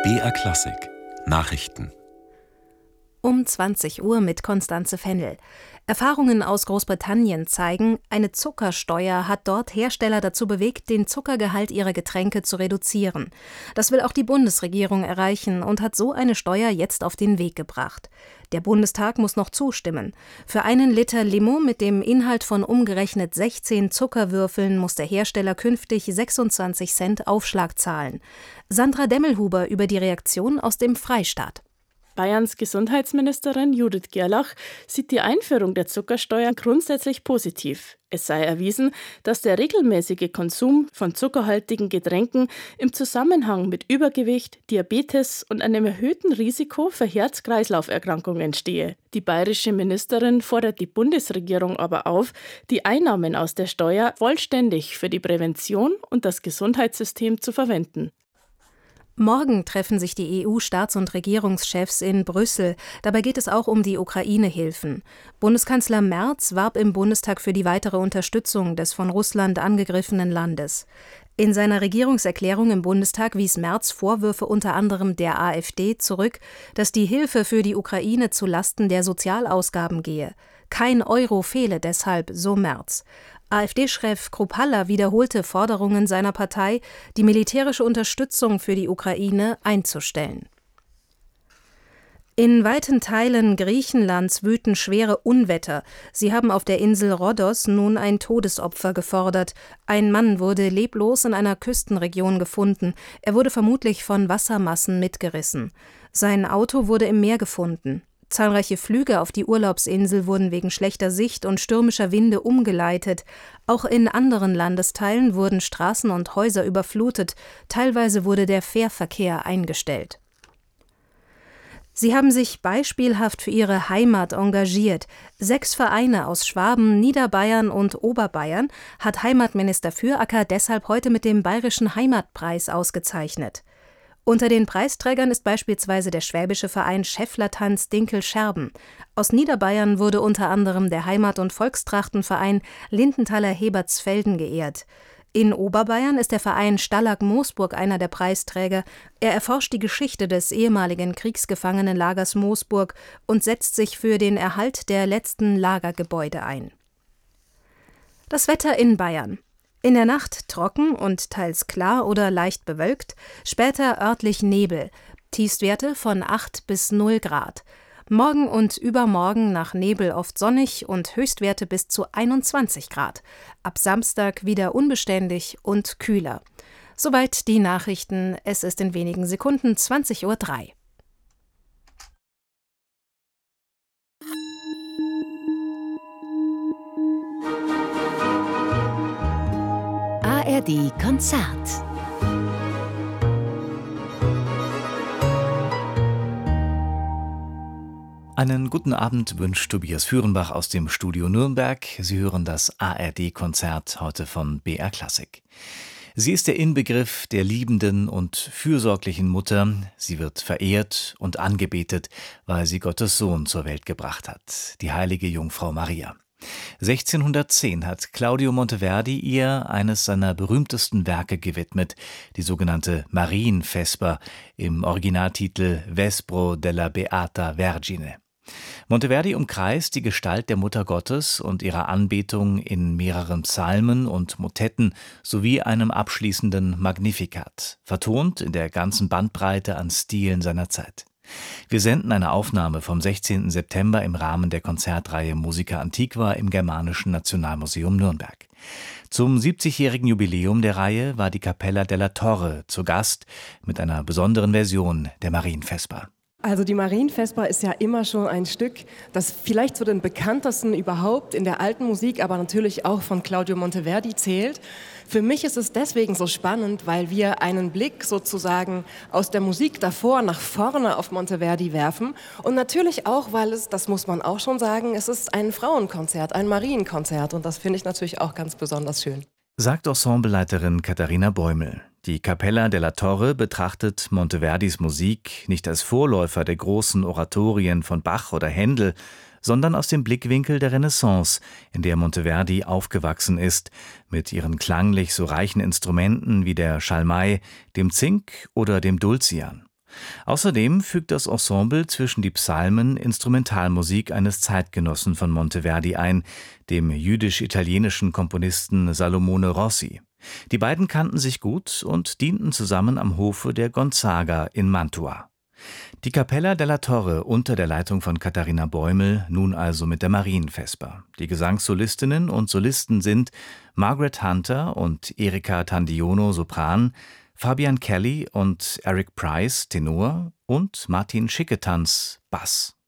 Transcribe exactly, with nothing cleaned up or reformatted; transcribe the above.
B R Klassik Nachrichten Um zwanzig Uhr mit Constanze Fennel. Erfahrungen aus Großbritannien zeigen, eine Zuckersteuer hat dort Hersteller dazu bewegt, den Zuckergehalt ihrer Getränke zu reduzieren. Das will auch die Bundesregierung erreichen und hat so eine Steuer jetzt auf den Weg gebracht. Der Bundestag muss noch zustimmen. Für einen Liter Limo mit dem Inhalt von umgerechnet sechzehn Zuckerwürfeln muss der Hersteller künftig sechsundzwanzig Cent Aufschlag zahlen. Sandra Demmelhuber über die Reaktion aus dem Freistaat. Bayerns Gesundheitsministerin Judith Gerlach sieht die Einführung der Zuckersteuer grundsätzlich positiv. Es sei erwiesen, dass der regelmäßige Konsum von zuckerhaltigen Getränken im Zusammenhang mit Übergewicht, Diabetes und einem erhöhten Risiko für Herz-Kreislauf-Erkrankungen stehe. Die bayerische Ministerin fordert die Bundesregierung aber auf, die Einnahmen aus der Steuer vollständig für die Prävention und das Gesundheitssystem zu verwenden. Morgen treffen sich die E U-Staats- und Regierungschefs in Brüssel. Dabei geht es auch um die Ukraine-Hilfen. Bundeskanzler Merz warb im Bundestag für die weitere Unterstützung des von Russland angegriffenen Landes. In seiner Regierungserklärung im Bundestag wies Merz Vorwürfe unter anderem der AfD zurück, dass die Hilfe für die Ukraine zu Lasten der Sozialausgaben gehe. Kein Euro fehle deshalb, so Merz. AfD-Chef Kruppalla wiederholte Forderungen seiner Partei, die militärische Unterstützung für die Ukraine einzustellen. In weiten Teilen Griechenlands wüten schwere Unwetter. Sie haben auf der Insel Rhodos nun ein Todesopfer gefordert. Ein Mann wurde leblos in einer Küstenregion gefunden. Er wurde vermutlich von Wassermassen mitgerissen. Sein Auto wurde im Meer gefunden. Zahlreiche Flüge auf die Urlaubsinsel wurden wegen schlechter Sicht und stürmischer Winde umgeleitet. Auch in anderen Landesteilen wurden Straßen und Häuser überflutet. Teilweise wurde der Fährverkehr eingestellt. Sie haben sich beispielhaft für ihre Heimat engagiert. Sechs Vereine aus Schwaben, Niederbayern und Oberbayern hat Heimatminister Füracker deshalb heute mit dem Bayerischen Heimatpreis ausgezeichnet. Unter den Preisträgern ist beispielsweise der schwäbische Verein Schäfflertanz Dinkel-Scherben. Aus Niederbayern wurde unter anderem der Heimat- und Volkstrachtenverein Lindenthaler Hebertsfelden geehrt. In Oberbayern ist der Verein Stalag Moosburg einer der Preisträger. Er erforscht die Geschichte des ehemaligen Kriegsgefangenenlagers Moosburg und setzt sich für den Erhalt der letzten Lagergebäude ein. Das Wetter in Bayern. In der Nacht trocken und teils klar oder leicht bewölkt, später örtlich Nebel, Tiefstwerte von acht bis null Grad. Morgen und übermorgen nach Nebel oft sonnig und Höchstwerte bis zu einundzwanzig Grad. Ab Samstag wieder unbeständig und kühler. Soweit die Nachrichten. Es ist in wenigen Sekunden zwanzig Uhr drei. A R D Konzert. Einen guten Abend wünscht Tobias Führenbach aus dem Studio Nürnberg. Sie hören das A R D-Konzert heute von B R Klassik. Sie ist der Inbegriff der liebenden und fürsorglichen Mutter. Sie wird verehrt und angebetet, weil sie Gottes Sohn zur Welt gebracht hat, die heilige Jungfrau Maria. sechzehnhundertzehn hat Claudio Monteverdi ihr eines seiner berühmtesten Werke gewidmet, die sogenannte Marienvesper, im Originaltitel Vespro della Beata Vergine. Monteverdi umkreist die Gestalt der Mutter Gottes und ihrer Anbetung in mehreren Psalmen und Motetten sowie einem abschließenden Magnificat, vertont in der ganzen Bandbreite an Stilen seiner Zeit. Wir senden eine Aufnahme vom sechzehnten September im Rahmen der Konzertreihe Musica Antiqua im Germanischen Nationalmuseum Nürnberg. Zum siebzigjährigen Jubiläum der Reihe war die Cappella della Torre zu Gast mit einer besonderen Version der Marienvesper. Also die Marienvesper ist ja immer schon ein Stück, das vielleicht zu den bekanntesten überhaupt in der alten Musik, aber natürlich auch von Claudio Monteverdi zählt. Für mich ist es deswegen so spannend, weil wir einen Blick sozusagen aus der Musik davor nach vorne auf Monteverdi werfen und natürlich auch, weil es, das muss man auch schon sagen, es ist ein Frauenkonzert, ein Marienkonzert und das finde ich natürlich auch ganz besonders schön. Sagt Ensembleleiterin Katharina Bäumel. Die Cappella della Torre betrachtet Monteverdis Musik nicht als Vorläufer der großen Oratorien von Bach oder Händel, sondern aus dem Blickwinkel der Renaissance, in der Monteverdi aufgewachsen ist, mit ihren klanglich so reichen Instrumenten wie der Schalmei, dem Zink oder dem Dulcian. Außerdem fügt das Ensemble zwischen die Psalmen Instrumentalmusik eines Zeitgenossen von Monteverdi ein, dem jüdisch-italienischen Komponisten Salomone Rossi. Die beiden kannten sich gut und dienten zusammen am Hofe der Gonzaga in Mantua. Die Cappella della Torre unter der Leitung von Katharina Bäumel, nun also mit der Marienvesper. Die Gesangssolistinnen und Solisten sind Margaret Hunter und Erika Tandiono, Sopran, Fabian Kelly und Eric Price, Tenor und Martin Schicketanz, Bass.